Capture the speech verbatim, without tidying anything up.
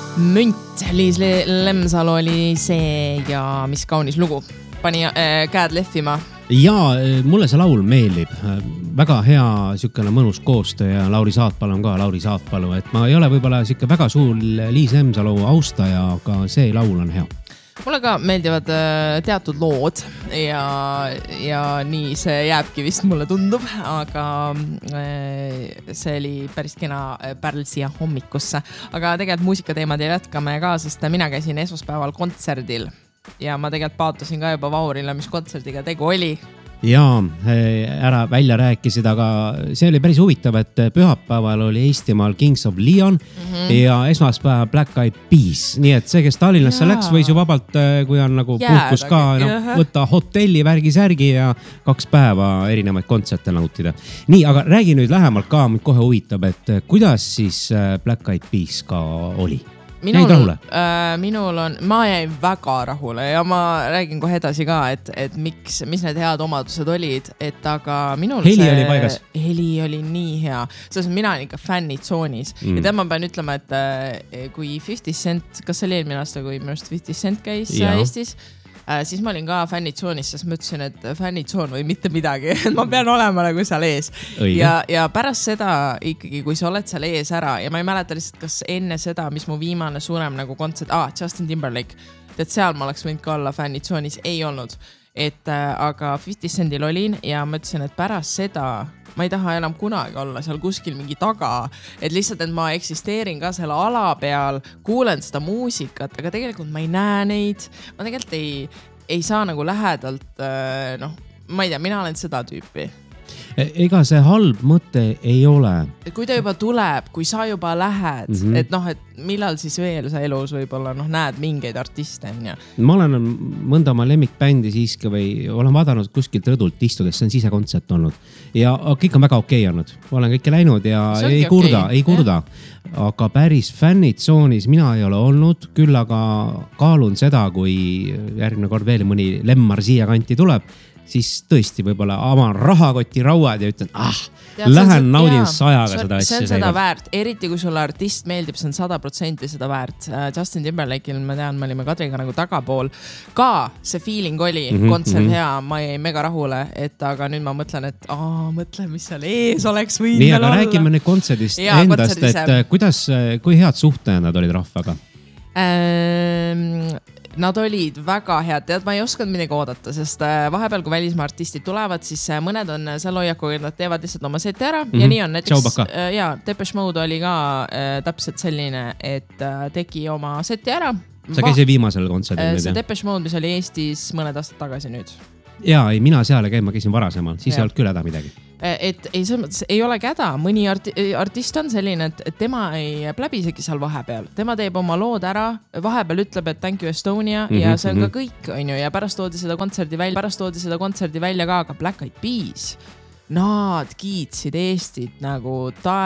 Münt, Liis Lemsalu oli see ja mis kaunis lugu. Pani äh, käed lehvima. Ja mulle see laul meeldib. Väga hea sükene mõnus koostöö ja Lauri Saatpalu on ka Lauri Saatpalu. Et ma ei ole võib-olla siuke väga suur Liis Lemsalu austaja, aga see laul on hea. Mulle ka meeldivad teatud lood ja, ja nii see jääbki vist mulle tundub, aga see oli päris kena pärl siia hommikusse. Aga tegelikult muusikateemad jätkame ka, sest mina käisin esmaspäeval kontserdil ja ma tegelikult paatusin ka juba Vahurile, mis kontserdiga tegu oli. Ja ära välja rääkisid, aga see oli päris huvitav, et pühapäeval oli Eestimaal Kings of Leon mm-hmm. ja esmaspäeval Black Eyed Peas. Nii et see, kes Tallinnasse Jaa. Läks, võis ju vabalt, kui on nagu puhkus ka, no, võtta hotelli, värgi, särgi ja kaks päeva erinevaid kontserte nautida. Nii, aga räägi nüüd lähemalt ka, mind kohe huvitab, et kuidas siis Black Eyed Peas ka oli? Minul, äh, minul on, ma jäin väga rahule ja ma räägin kohe edasi ka, et, et miks, mis need head omadused olid, et aga minul heli see, oli paigas. Heli oli nii hea, sest mina olen ikka fännitsoonis mm. ja tema pean ütlema, et äh, kui fifty cent, kas see oli eelmine aasta, kui minust fifty cent käis ja. Eestis, äh, siis ma olin ka fännitsoonis, sest ma ütlesin, et fännitsoon või mitte midagi, ma pean olema nagu seal ees. Ja, ja pärast seda ikkagi, kui sa oled seal ees ära ja ma ei mäleta lihtsalt, kas enne seda, mis mu viimane suurem nagu kontsert, ah, Justin Timberlake, et seal ma oleks võinud ka olla fännitsoonis, ei olnud. Et äh, aga fifty centil olin ja ma ütlesin, et pärast seda ma ei taha enam kunagi olla seal kuskil mingi taga, et lihtsalt, et ma eksisteerin ka selle ala peal, kuulen seda muusikat, aga tegelikult ma ei näe neid, ma tegelikult ei, ei saa nagu lähedalt, äh, noh, ma ei tea, mina olen seda tüüpi. Ega see halb mõte ei ole. Kui ta juba tuleb, kui sa juba lähed, mm-hmm. et noh, et millal siis veel sa elus võib-olla noh, näed mingeid artiste. Ja. Ma olen mõnda oma lemmikbändi siiski või olen vaadanud kuskilt rõdult istudes, see on sisekontsert olnud. Ja kõik on väga okei olnud. Olen kõike läinud ja ei kurda, okay. ei kurda. Ja. Aga päris fännitsoonis mina ei ole olnud, küll aga kaalun seda, kui järgmine kord veel mõni lemmar siia kanti tuleb, siis tõesti võib-olla avan rahakoti rauad ja ütlen, ah, Tead, lähen see, naudin jaa, sajaga seda asja. See on seda väärt, eriti kui sulle artist meeldib, see on sada protsenti seda väärt. Justin Timberlake'il, ma tean, me olime Kadriga nagu tagapool. Ka see feeling oli, mm-hmm, kontsert mm-hmm. hea, ma jäin mega rahule, et aga nüüd ma mõtlen, et aa, mõtle, mis seal ees oleks võinud Nii, aga olla. Räägime nüüd kontserdist jaa, endast, et kuidas, kui head suhtajad nad olid rahvaga? Ähm, Nad olid väga head, tead, ma ei osanud midagi oodata, sest vahepeal, kui välismaa artistid tulevad, siis mõned on seal hoiakuga, nad teevad lihtsalt oma seti ära mm-hmm. ja nii on. Näiteks, ja, Depeche Mode oli ka äh, täpselt selline, et äh, tegi oma seti ära. Sa käisid viimasel kontserdil äh, see Depeche Mode, mis oli Eestis mõned aastad tagasi nüüd. Jaa, ei, mina seal käin, ma käisin varasemal, siis ja. Ei olnud küll häda midagi. Et ei, ei ole käda, mõni arti, artist on selline, et tema ei pläbisegi seal vahepeal. Tema teeb oma lood ära, vahepeal ütleb, et thank you Estonia mm-hmm, ja see on mm-hmm. ka kõik, on ju, ja pärast toodi seda kontserdi välja, pärast toodi seda kontserdi välja ka, aga Black Eyed Peas, nad kiitsid Eestit nagu ta